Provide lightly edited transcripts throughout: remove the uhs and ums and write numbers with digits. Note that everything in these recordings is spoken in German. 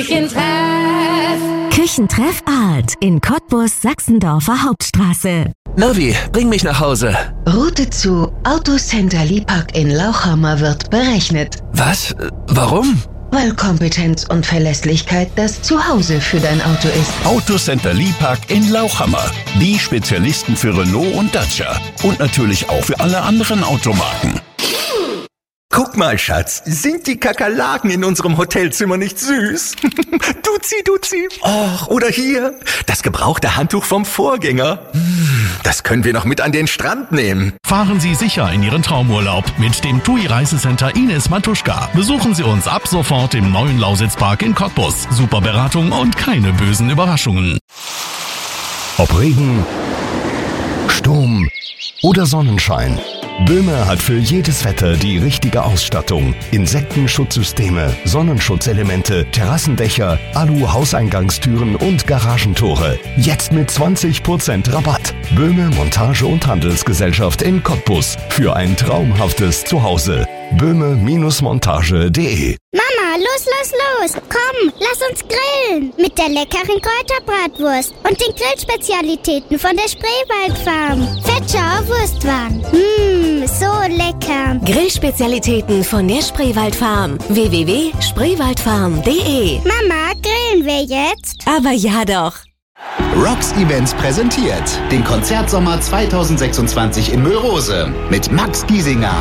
Küchentreff Art in Cottbus, Sachsendorfer Hauptstraße. Navi, bring mich nach Hause. Route zu Autocenter Liebhack in Lauchhammer wird berechnet. Was? Warum? Weil Kompetenz und Verlässlichkeit das Zuhause für dein Auto ist. Autocenter Liebhack in Lauchhammer. Die Spezialisten für Renault und Dacia. Und natürlich auch für alle anderen Automarken. Guck mal, Schatz, sind die Kakerlaken in unserem Hotelzimmer nicht süß? Duzi. Och, oder hier, das gebrauchte Handtuch vom Vorgänger. Das können wir noch mit an den Strand nehmen. Fahren Sie sicher in Ihren Traumurlaub mit dem TUI Reisecenter Ines Matuschka. Besuchen Sie uns ab sofort im neuen Lausitzpark in Cottbus. Super Beratung und keine bösen Überraschungen. Ob Regen, Sturm oder Sonnenschein. Böhme hat für jedes Wetter die richtige Ausstattung. Insektenschutzsysteme, Sonnenschutzelemente, Terrassendächer, Alu-Hauseingangstüren und Garagentore. Jetzt mit 20% Rabatt. Böhme Montage- und Handelsgesellschaft in Cottbus. Für ein traumhaftes Zuhause. Böhme-montage.de. Mama, los! Komm, lass uns grillen. Mit der leckeren Kräuterbratwurst und den Grillspezialitäten von der Spreewaldfarm. Fetschauer Wurstwaren. So lecker. Grillspezialitäten von der Spreewaldfarm. www.spreewaldfarm.de. Mama, grillen wir jetzt? Aber ja doch. Rocks Events präsentiert den Konzertsommer 2026 in Müllrose mit Max Giesinger.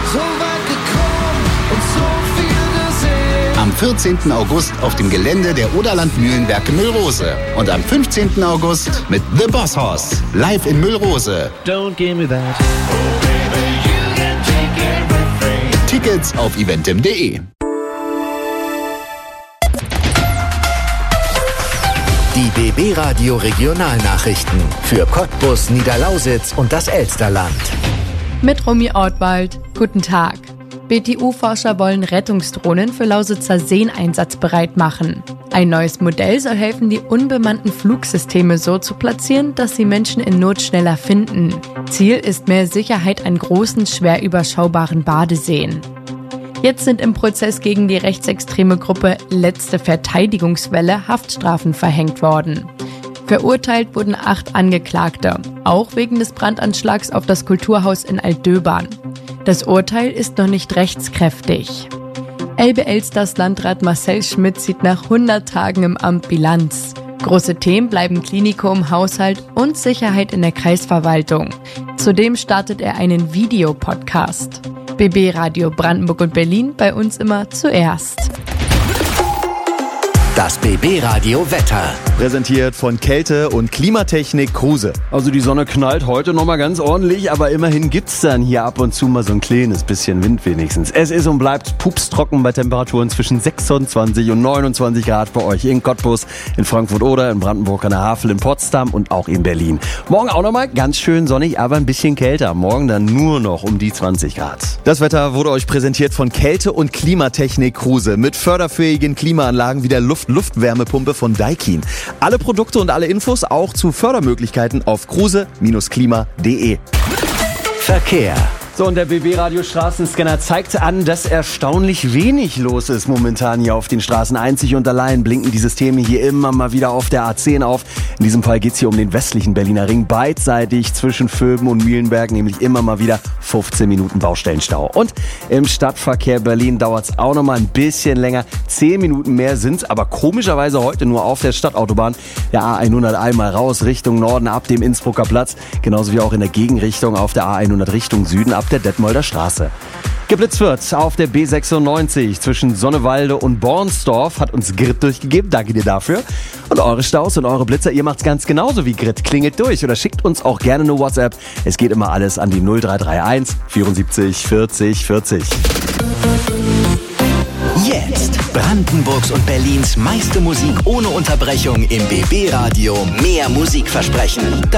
Am 14. August auf dem Gelände der Oderland Mühlenwerke Müllrose. Und am 15. August mit The Boss Hoss live in Müllrose. Don't give me that. Tickets auf eventim.de. Die BB Radio Regionalnachrichten für Cottbus, Niederlausitz und das Elsterland. Mit Romy Ortwald. Guten Tag. BTU-Forscher wollen Rettungsdrohnen für Lausitzer Seen einsatzbereit machen. Ein neues Modell soll helfen, die unbemannten Flugsysteme so zu platzieren, dass sie Menschen in Not schneller finden. Ziel ist mehr Sicherheit an großen, schwer überschaubaren Badeseen. Jetzt sind im Prozess gegen die rechtsextreme Gruppe Letzte Verteidigungswelle Haftstrafen verhängt worden. Verurteilt wurden 8 Angeklagte, auch wegen des Brandanschlags auf das Kulturhaus in Altdöbern. Das Urteil ist noch nicht rechtskräftig. Elbe-Elsters Landrat Marcel Schmidt zieht nach 100 Tagen im Amt Bilanz. Große Themen bleiben Klinikum, Haushalt und Sicherheit in der Kreisverwaltung. Zudem startet er einen Videopodcast. BB Radio Brandenburg und Berlin, bei uns immer zuerst. Das BB Radio Wetter. Präsentiert von Kälte- und Klimatechnik Kruse. Also die Sonne knallt heute nochmal ganz ordentlich, aber immerhin gibt's dann hier ab und zu mal so ein kleines bisschen Wind wenigstens. Es ist und bleibt pupstrocken bei Temperaturen zwischen 26 und 29 Grad bei euch in Cottbus, in Frankfurt oder in Brandenburg an der Havel, in Potsdam und auch in Berlin. Morgen auch nochmal ganz schön sonnig, aber ein bisschen kälter. Morgen dann nur noch um die 20 Grad. Das Wetter wurde euch präsentiert von Kälte- und Klimatechnik Kruse mit förderfähigen Klimaanlagen wie der Luftwärmepumpe von Daikin. Alle Produkte und alle Infos auch zu Fördermöglichkeiten auf kruse-klima.de. Verkehr. So, und der BB-Radio Straßenscanner zeigt an, dass erstaunlich wenig los ist momentan hier auf den Straßen. Einzig und allein blinken die Systeme hier immer mal wieder auf der A10 auf. In diesem Fall geht's hier um den westlichen Berliner Ring, beidseitig zwischen Vöben und Mühlenberg, nämlich immer mal wieder 15 Minuten Baustellenstau. Und im Stadtverkehr Berlin dauert's auch noch mal ein bisschen länger. 10 Minuten mehr sind's, aber komischerweise heute nur auf der Stadtautobahn. Der A100 einmal raus Richtung Norden ab dem Innsbrucker Platz, genauso wie auch in der Gegenrichtung auf der A100 Richtung Süden ab der Detmolder Straße. Geblitzt wird auf der B96 zwischen Sonnewalde und Bornsdorf, hat uns Grit durchgegeben, danke dir dafür. Und eure Staus und eure Blitzer, ihr macht's ganz genauso wie Grit, klingelt durch oder schickt uns auch gerne eine WhatsApp. Es geht immer alles an die 0331 74 40 40. Jetzt Brandenburgs und Berlins meiste Musik ohne Unterbrechung im BB Radio. Mehr Musikversprechen.